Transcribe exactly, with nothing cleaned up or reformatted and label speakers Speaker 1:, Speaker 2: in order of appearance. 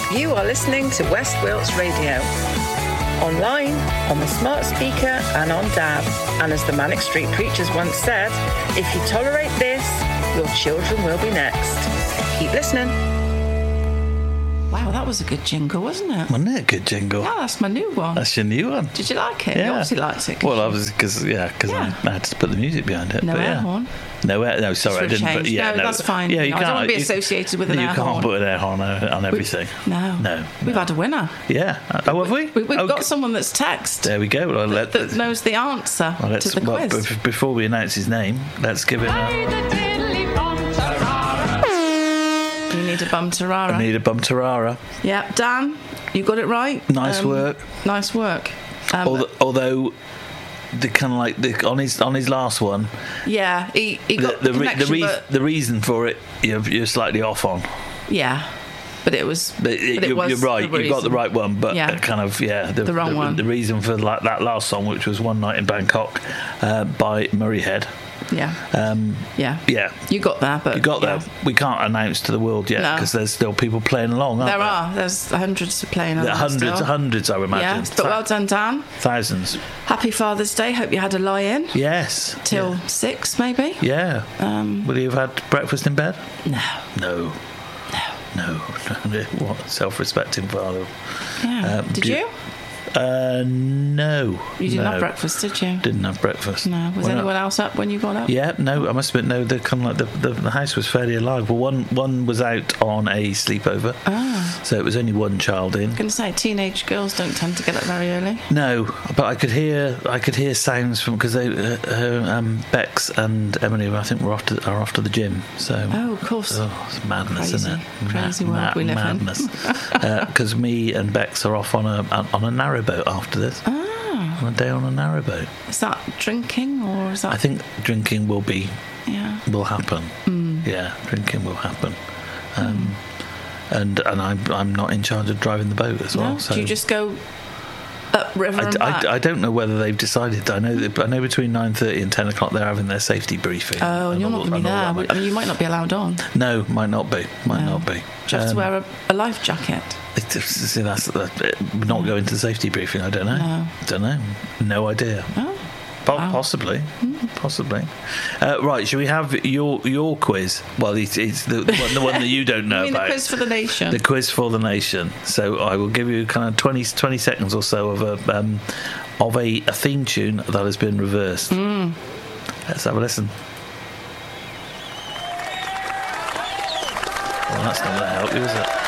Speaker 1: You are listening to West Wilts Radio. Online, on the smart speaker and on D A B. And as the Manic Street Preachers once said, if you tolerate this, your children will be next. Keep listening.
Speaker 2: Wow, that was a good jingle, wasn't it?
Speaker 3: Wasn't it a good jingle?
Speaker 2: Yeah, that's my new one.
Speaker 3: That's your new one.
Speaker 2: Did you like it?
Speaker 3: Yeah.
Speaker 2: You obviously liked it.
Speaker 3: Well, I was because yeah, because
Speaker 2: Yeah.
Speaker 3: I had to put the music behind it.
Speaker 2: No
Speaker 3: but
Speaker 2: air
Speaker 3: yeah.
Speaker 2: horn.
Speaker 3: No, air, no, sorry, I
Speaker 2: Just for a
Speaker 3: didn't. But
Speaker 2: change.
Speaker 3: yeah,
Speaker 2: No,
Speaker 3: no,
Speaker 2: that's fine.
Speaker 3: Yeah, you
Speaker 2: No, I
Speaker 3: can't.
Speaker 2: don't want to be
Speaker 3: you-
Speaker 2: associated with an
Speaker 3: you
Speaker 2: air
Speaker 3: can't
Speaker 2: horn.
Speaker 3: put an air horn on, on everything.
Speaker 2: No.
Speaker 3: no,
Speaker 2: We've
Speaker 3: no.
Speaker 2: had a winner.
Speaker 3: Yeah. Oh, have we?
Speaker 2: we we've
Speaker 3: oh,
Speaker 2: got someone that's text
Speaker 3: There we go. Well, let,
Speaker 2: that knows the answer
Speaker 3: well, let's,
Speaker 2: to the
Speaker 3: well,
Speaker 2: quiz.
Speaker 3: b- before we announce his name, let's give him a.
Speaker 2: You need a bum tarara.
Speaker 3: I need a bum tarara.
Speaker 2: Yeah, Dan, you got it right.
Speaker 3: Nice
Speaker 2: Um,
Speaker 3: work.
Speaker 2: Nice work. Um,
Speaker 3: Although, although the kind of like the, on his on his last one,
Speaker 2: yeah, he, he
Speaker 3: the
Speaker 2: got
Speaker 3: the,
Speaker 2: the,
Speaker 3: re- the,
Speaker 2: connection,
Speaker 3: re-
Speaker 2: but,
Speaker 3: the reason for it you're, you're slightly off on.
Speaker 2: yeah, but it was.
Speaker 3: But,
Speaker 2: but
Speaker 3: it,
Speaker 2: it
Speaker 3: you're,
Speaker 2: was
Speaker 3: you're right.
Speaker 2: the
Speaker 3: You got the
Speaker 2: reason.
Speaker 3: right one, but
Speaker 2: Yeah.
Speaker 3: kind of yeah, the,
Speaker 2: The wrong
Speaker 3: the,
Speaker 2: one.
Speaker 3: The reason for like that last song, which was "One Night in Bangkok" uh, by Murray Head.
Speaker 2: Yeah,
Speaker 3: Um,
Speaker 2: yeah,
Speaker 3: yeah,
Speaker 2: You got there, but
Speaker 3: you got
Speaker 2: yeah.
Speaker 3: that. We can't announce to the world yet
Speaker 2: No.
Speaker 3: because there's still people playing along. Aren't
Speaker 2: There
Speaker 3: there?
Speaker 2: are. There's hundreds of playing.
Speaker 3: There are
Speaker 2: along
Speaker 3: hundreds,
Speaker 2: still.
Speaker 3: hundreds, I would imagine.
Speaker 2: Yeah, but well done, Dan.
Speaker 3: Thousands.
Speaker 2: Happy Father's Day. Hope you had a lie-in
Speaker 3: Yes.
Speaker 2: till
Speaker 3: yeah.
Speaker 2: six, maybe.
Speaker 3: Yeah.
Speaker 2: Um,
Speaker 3: Will you have had breakfast in bed?
Speaker 2: No.
Speaker 3: No.
Speaker 2: No.
Speaker 3: No. What self-respecting father?
Speaker 2: Yeah.
Speaker 3: Um,
Speaker 2: Did
Speaker 3: do you-
Speaker 2: you?
Speaker 3: Uh, no.
Speaker 2: You didn't
Speaker 3: no.
Speaker 2: have breakfast, did you?
Speaker 3: Didn't have breakfast.
Speaker 2: No. Was
Speaker 3: When I-
Speaker 2: anyone else up when you got up?
Speaker 3: Yeah, no, I must admit, no. The kind of like the, the the house was fairly alive. Well, one one was out on a sleepover,
Speaker 2: Ah.
Speaker 3: so it was only one child in.
Speaker 2: I'm going to say teenage girls don't tend to get up very early.
Speaker 3: No, but I could hear I could hear sounds from because they uh, uh, um, Bex and Emily, I think, were off to, are off to the gym. So
Speaker 2: Oh, of course.
Speaker 3: oh, it's madness,
Speaker 2: Crazy,
Speaker 3: isn't it?
Speaker 2: crazy world we live in.
Speaker 3: madness. Because me and Bex are off on a on a narrowboat after this.
Speaker 2: Ah.
Speaker 3: On a day on a narrowboat.
Speaker 2: Is that drinking or is that?
Speaker 3: I think drinking will be
Speaker 2: Yeah.
Speaker 3: will happen.
Speaker 2: Mm.
Speaker 3: Yeah, drinking will happen. Um, mm. And and I'm I'm not in charge of driving the boat as well.
Speaker 2: No?
Speaker 3: So
Speaker 2: Do you just go up river and
Speaker 3: I,
Speaker 2: back?
Speaker 3: I, I don't know whether they've decided. I know that, I know between nine thirty and ten o'clock they're having their safety briefing.
Speaker 2: Oh, and you're not
Speaker 3: all-
Speaker 2: going to be
Speaker 3: and all
Speaker 2: there.
Speaker 3: that.
Speaker 2: I mean, you might not be allowed on.
Speaker 3: No, might not be. Might
Speaker 2: No.
Speaker 3: not be.
Speaker 2: Do you have to
Speaker 3: Um,
Speaker 2: wear a, a life jacket?
Speaker 3: It's, see, that's, that's not going to the safety briefing. I don't know.
Speaker 2: No.
Speaker 3: Don't know. No idea.
Speaker 2: Oh.
Speaker 3: Po-
Speaker 2: Wow.
Speaker 3: Possibly, possibly. Uh, right, shall we have your your quiz? Well, it's, it's the, the, one, the one that you don't know
Speaker 2: I mean,
Speaker 3: about.
Speaker 2: the quiz for the nation.
Speaker 3: The quiz for the nation. So I will give you kind of twenty, twenty seconds or so of a um, of a, a theme tune that has been reversed.
Speaker 2: Mm.
Speaker 3: Let's have a listen. Well, that's not going to help you, is it?